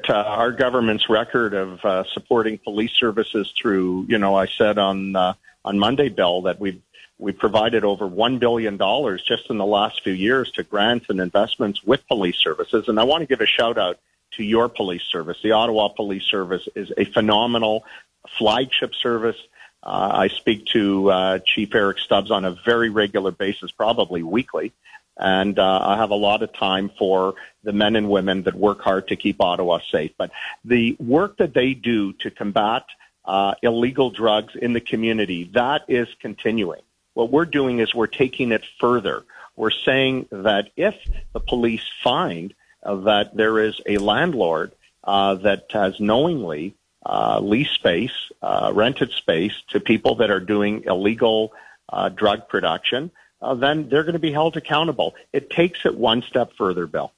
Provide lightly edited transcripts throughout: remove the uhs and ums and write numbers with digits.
our government's record of supporting police services through, I said on Monday, Bill, that we provided over $1 billion just in the last few years to grants and investments with police services. And I want to give a shout out to your police service. The Ottawa Police Service is a phenomenal flagship service. I speak to Chief Eric Stubbs on a very regular basis, probably weekly. And I have a lot of time for the men and women that work hard to keep Ottawa safe. But the work that they do to combat illegal drugs in the community, that is continuing. What we're doing is we're taking it further. We're saying that if the police find that there is a landlord that has knowingly leased space, rented space to people that are doing illegal drug production, then they're going to be held accountable. It takes it one step further, Bill.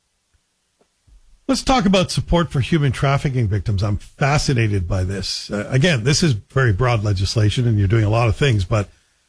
Let's talk about support for human trafficking victims. I'm fascinated by this. Again, this is very broad legislation, and you're doing a lot of things, but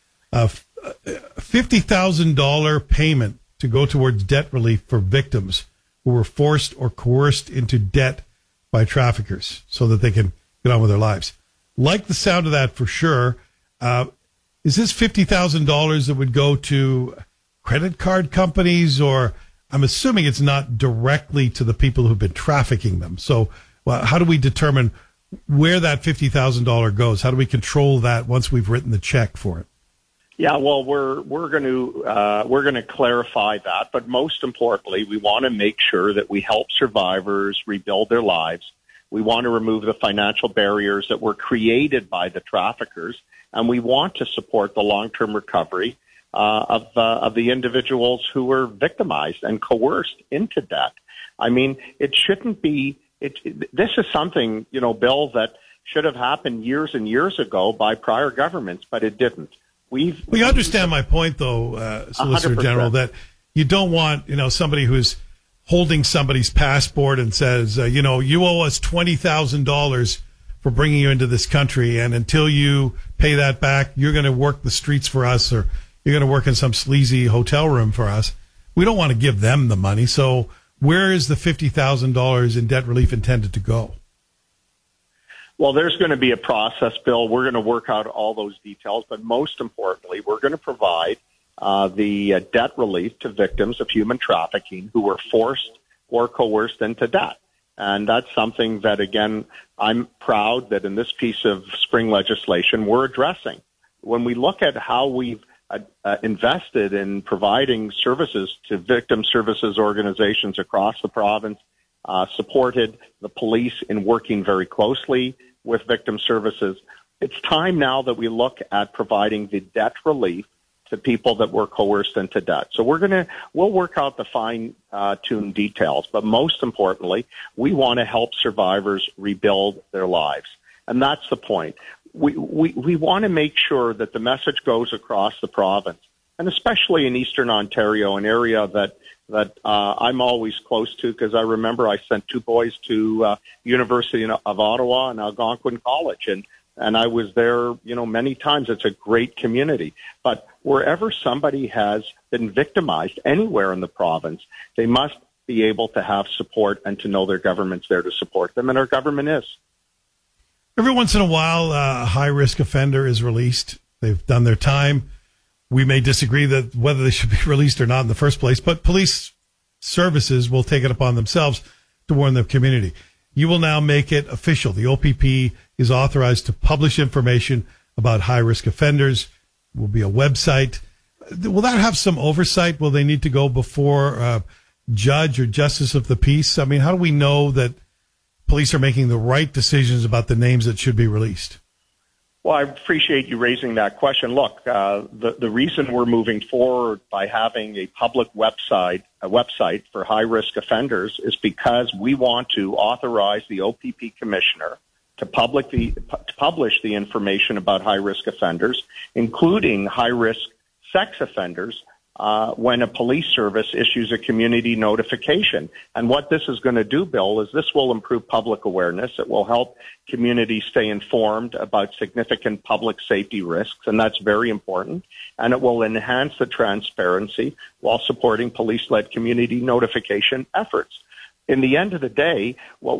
$50,000 payment to go towards debt relief for victims who were forced or coerced into debt by traffickers so that they can get on with their lives. Like the sound of that for sure. Is this $50,000 that would go to credit card companies, or I'm assuming it's not directly to the people who've been trafficking them? So how do we determine where that $50,000 goes? How do we control that once we've written the check for it? Yeah, well, we're going to clarify that, but most importantly, we want to make sure that we help survivors rebuild their lives. We want to remove the financial barriers that were created by the traffickers, and we want to support the long-term recovery of the individuals who were victimized and coerced into debt. I mean, it shouldn't be. This is something, Bill, that should have happened years and years ago by prior governments, but it didn't. We understand my point, though, Solicitor 100%. General, that you don't want, somebody who's holding somebody's passport and says, you owe us $20,000 for bringing you into this country, and until you pay that back, you're going to work the streets for us, or you're going to work in some sleazy hotel room for us. We don't want to give them the money. So where is the $50,000 in debt relief intended to go? Well, there's going to be a process, Bill. We're going to work out all those details, but most importantly, we're going to provide the debt relief to victims of human trafficking who were forced or coerced into debt. And that's something that, again, I'm proud that in this piece of spring legislation we're addressing. When we look at how we've invested in providing services to victim services organizations across the province, supported the police in working very closely with victim services, it's time now that we look at providing the debt relief to people that were coerced into debt. So we'll work out the fine-tuned details, but most importantly, we want to help survivors rebuild their lives. And that's the point. We want to make sure that the message goes across the province, and especially in Eastern Ontario, an area that I'm always close to, because I remember I sent two boys to University of Ottawa and Algonquin College, and I was there, many times. It's a great community. But wherever somebody has been victimized anywhere in the province, they must be able to have support and to know their government's there to support them, and our government is. Every once in a while, a high-risk offender is released. They've done their time. We may disagree that whether they should be released or not in the first place, but police services will take it upon themselves to warn the community. You will now make it official. The OPP is authorized to publish information about high-risk offenders. There will be a website. Will that have some oversight? Will they need to go before a judge or justice of the peace? I mean, how do we know that police are making the right decisions about the names that should be released? Well, I appreciate you raising that question. Look, the reason we're moving forward by having a public website for high-risk offenders is because we want to authorize the OPP commissioner to publish the information about high-risk offenders, including high-risk sex offenders, when a police service issues a community notification. And what this is going to do, Bill, is this will improve public awareness. It will help communities stay informed about significant public safety risks, and that's very important. And it will enhance the transparency while supporting police-led community notification efforts. In the end of the day, what